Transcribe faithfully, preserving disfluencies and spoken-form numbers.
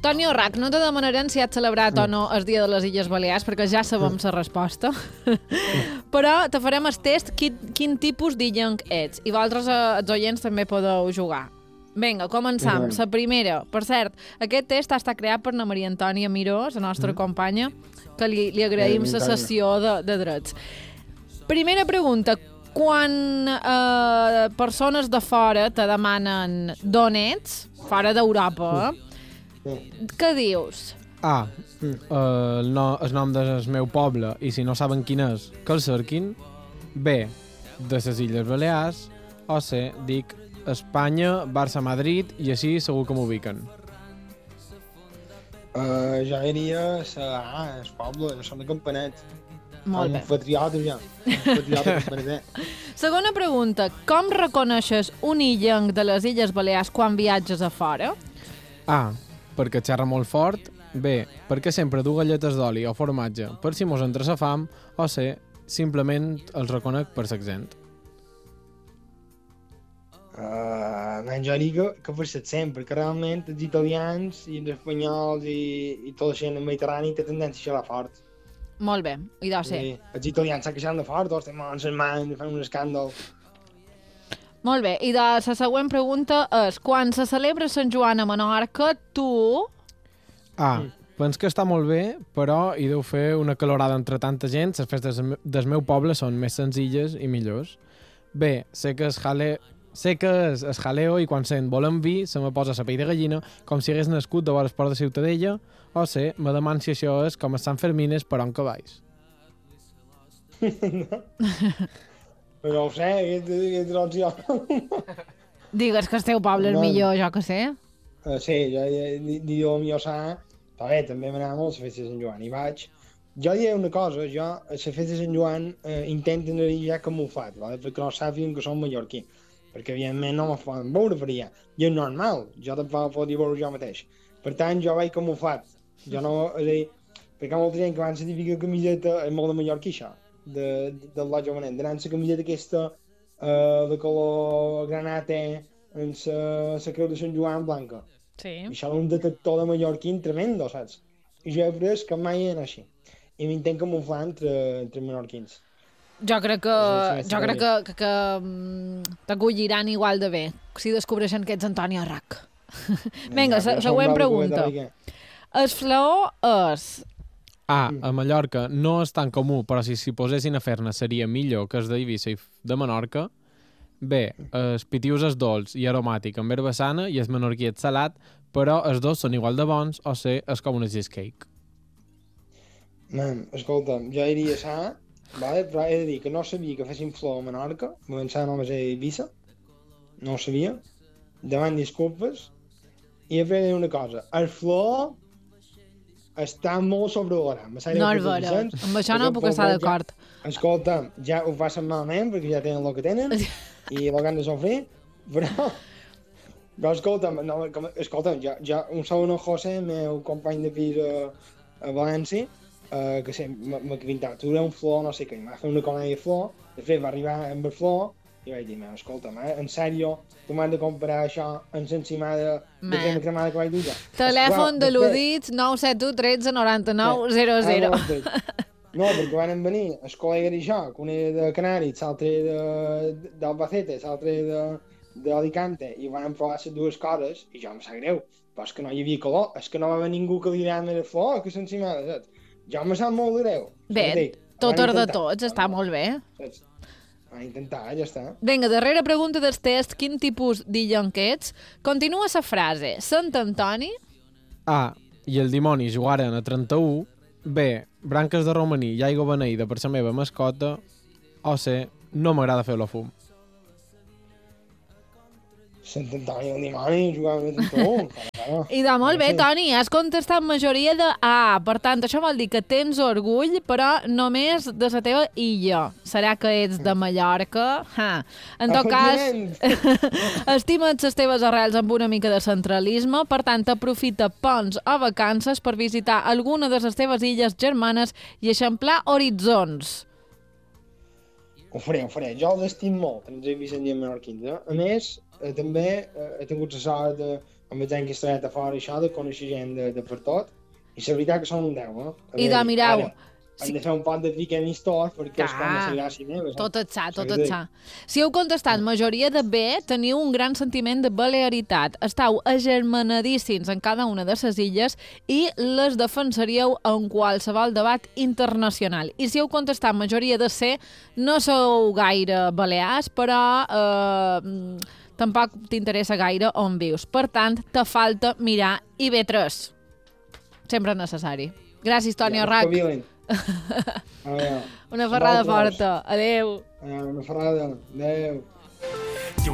Toni Orrac, no te demanarem si has celebrat o no el dia de les Illes Balears, perquè ja sabem la resposta. Però te farem el test quin, quin tipus d'illenc ets. I vosaltres, eh, els oients, també podeu jugar. Vinga, començam. La primera. Per cert, aquest test ha estat creat per la Maria Antònia Miró, la nostra mm. companya, que li, li agraïm la sessió de, de drets. Primera pregunta. Quan eh, persones de fora te demanen d'on ets, fora d'Europa, mm. què dius? A. Mm. Uh, el, no, el nom del meu poble, i si no saben quin és, que el cerquin. B. De les Illes Balears. O C. Dic Espanya, Barça, Madrid, i així segur que m'ubiquen. Uh, jo diria a el poble, jo som de Campanet. Molt bé. Un patriota, ja. Un patriota campaneter. Segona pregunta. Com reconeixes un illenc de les Illes Balears quan viatges a fora? A. Perquè xerra molt fort. B. Perquè sempre du galletes d'oli o formatge per si mos entra la fam. O C. Simplement els reconec per l'accent. Uh, man, jo dic que, que per l'accent, perquè realment els italians i els espanyols i, i tota la gent mediterrani té tendència a xerrar fort. Molt bé, i deu ser. Sí, els italians s'han queixat de fort, o estem amb les mans, fan un escàndol. Molt bé, i de la següent pregunta és, quan se celebra Sant Joan a Menorca, tu... A. Penso que està molt bé, però hi deu fer una calorada entre tanta gent, les festes del meu poble són més senzilles i millors. B. Sé que es jale... Sé que és el jaleo i quan sent volen vi se me posa la pell de gallina com si hagués nascut de vora esport de Ciutadella. O sé, me deman si això és com a Sant Fermines per on que vais. No. Però ho sé, aquesta opció. Digues que el teu poble és No. millor, jo que sé. Uh, sí, jo diria millor sa, però bé, també m'anava molt a la festa de Sant Joan i vaig. Jo diré una cosa, jo a la festa de Sant Joan eh, intento anar ja camuflat, vale? Perquè no sàpiguen que som mallorquí. Perquè evidentment no me'ls poden veure per allà. I és normal, jo tampoc podria veure jo mateix. Per tant, jo vaig camuflat. Jo no, és a dir, perquè molta gent que van la típica camiseta, és molt de mallorquí això, de, de, del Lotge Manent, d'anar amb la camiseta aquesta uh, de color granate, amb la creu de Sant Joan blanca. Sí. I això és un detector de mallorquín tremendo, saps? I jo he après que mai era així. I m'intent camuflar entre, entre menorquins. Jo crec que, Sí, sí, jo sí, crec sí. que, que, que mm, t'acolliran igual de bé si descobreixen que ets Antoni Arrac. Vinga, Ja, però següent som pregunta. bravo, que El flaó és... A. A Mallorca no és tan comú, però si s'hi posessin a fer-ne seria millor que els d'Eivissa i de Menorca. B. Els pitius és dolç i aromàtic amb herba sana i el menorquí és salat, però els dos són igual de bons. O C. És com una cheesecake. Man, escolta'm, jo diria sa, vale? Però he de dir que no sabia que fessin flor a Menorca, me pensava només a Eivissa, no ho sabia, demano disculpes, i he fet una cosa, el flor està molt sobrevalorat. No és vera, amb això no puc estar d'acord. Ja, escolta'm, ja ho passen malament perquè ja tenen el que tenen i el que han de sofrir, però... Però escolta'm, no, com, escolta'm, ja, ja un segon el José, el meu company de pis a, a València, uh, que sé, m'ha pintava, tu un flor, no sé què, m'ha fet una comèdia de flor, de fet va arribar amb el flor, i vaig dir, escolta'm, eh, en sèrio, tu m'has de comprar això en l'encimada de crema cremada que vaig dur jo. Telèfon de l'Udit nou set u tretze noranta-nou zero zero. No, perquè van venir el col·lega d'això, que un era de Canàries, l'altre d'Albacete, l'altre d'Alicante, i van provar les dues coses, i jo em sap greu, però és que no hi havia calor, és que no va haver ningú que li agrada més el flor que l'encimada, saps? Jo em sap molt greu. Bé, tot or de tots, està molt bé. Saps? A intentar, ja està. Vinga, darrera pregunta del test. Quin tipus d'illenc ets? Continua la frase. Sant Antoni... A. I el dimoni jugaren a trenta-u. B. Branques de romaní i aigua beneïda per la meva mascota. O C. No m'agrada fer la fum. Sant Antoni el dimoni jugaven a trenta-u. I de molt bé, Toni, has contestat majoria de A. Per tant, això vol dir que tens orgull, però només de la teva illa. Serà que ets de Mallorca? Ha. En tot cas, estima't les teves arrels amb una mica de centralisme, per tant, aprofita ponts o vacances per visitar alguna de les teves illes germanes i eixamplar horitzons. Ho faré, ho faré. Jo els estim molt, els he vist en dia menorquins. Eh? A més, eh, també eh, he tingut la sort de, amb la gent que està a fora, això, de conèixer gent de, de per tot, i la veritat que són un deu, eh? I de, mireu... Ara, hem de fer un pot de Weekend Store perquè és com a la gràcia meva. Tot et sa, tot et sa. Si heu contestat majoria de bé, teniu un gran sentiment de balearitat. Estau agermanadíssims en cada una de les illes i les defensaríeu en qualsevol debat internacional. I si heu contestat majoria de C, no sou gaire balears, però eh, tampoc t'interessa gaire on vius. Per tant, te falta mirar I B tres. Sempre necessari. Gràcies, Toni Arrach. Una ferrada forta. Adéu. Una ferrada. Adéu.